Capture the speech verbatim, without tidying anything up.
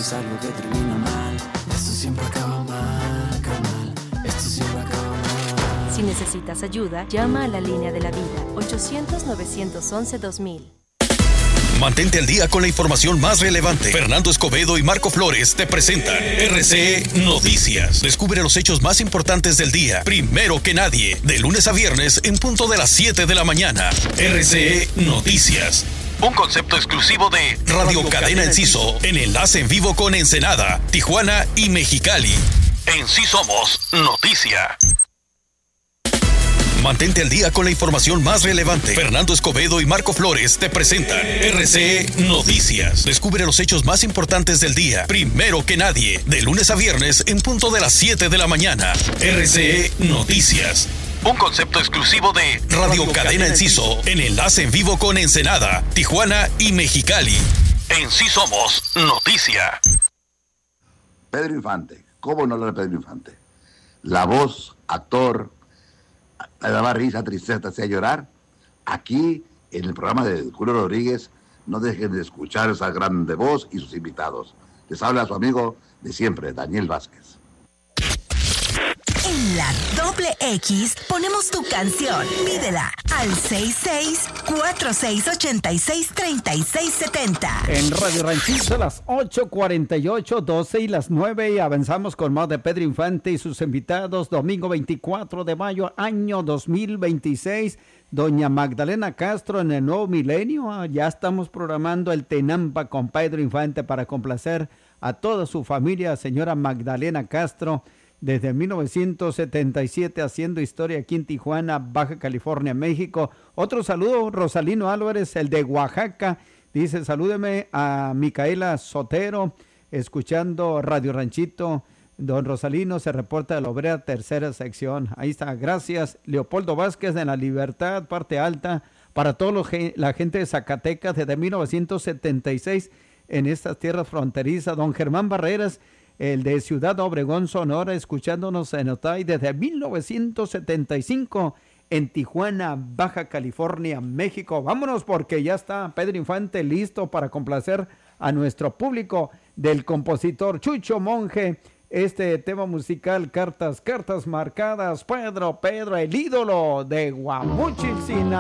es algo que termina mal. Esto siempre acaba mal, carnal. Esto siempre acaba mal. Si necesitas ayuda, llama a la línea de la vida, ochocientos, novecientos once, dos mil. Mantente al día con la información más relevante. Fernando Escobedo y Marco Flores te presentan R C E Noticias. Descubre los hechos más importantes del día, primero que nadie, de lunes a viernes en punto de las siete de la mañana. R C E Noticias. Un concepto exclusivo de Radio Cadena Enciso, en enlace en vivo con Ensenada, Tijuana y Mexicali. En Sí Somos Noticia. Mantente al día con la información más relevante. Fernando Escobedo y Marco Flores te presentan R C E Noticias. Descubre los hechos más importantes del día, primero que nadie, de lunes a viernes en punto de las siete de la mañana. R C E Noticias. Un concepto exclusivo de Radio Cadena Enciso, en enlace en vivo con Ensenada, Tijuana y Mexicali. En Sí Somos Noticia. Pedro Infante, ¿cómo no hablar de Pedro Infante? La voz, actor, le daba risa, tristeza, te hacía llorar. Aquí, en el programa de Julio Rodríguez, no dejen de escuchar esa grande voz y sus invitados. Les habla su amigo de siempre, Daniel Vázquez. En la doble X ponemos tu canción. Pídela al seis seis cuatro seis ocho seis tres seis siete cero. En Radio Ranchito, las ocho cuarenta y ocho, doce y las nueve. Y avanzamos con más de Pedro Infante y sus invitados. Domingo veinticuatro de mayo, año dos mil veintiséis. Doña Magdalena Castro en el nuevo milenio. Ya estamos programando el Tenampa con Pedro Infante para complacer a toda su familia. Señora Magdalena Castro, desde mil novecientos setenta y siete haciendo historia aquí en Tijuana, Baja California, México. Otro saludo, Rosalino Álvarez, el de Oaxaca. Dice, salúdeme a Micaela Sotero, escuchando Radio Ranchito. Don Rosalino se reporta de la Obrera, tercera sección. Ahí está, gracias. Leopoldo Vázquez de La Libertad, parte alta. Para toda la gente de Zacatecas, desde mil novecientos setenta y seis en estas tierras fronterizas. Don Germán Barreras, el de Ciudad Obregón, Sonora, escuchándonos en Otay desde mil novecientos setenta y cinco en Tijuana, Baja California, México. Vámonos porque ya está Pedro Infante listo para complacer a nuestro público del compositor Chucho Monje. Este tema musical, Cartas, Cartas Marcadas, Pedro, Pedro, el ídolo de Guamuchil, Sinaloa.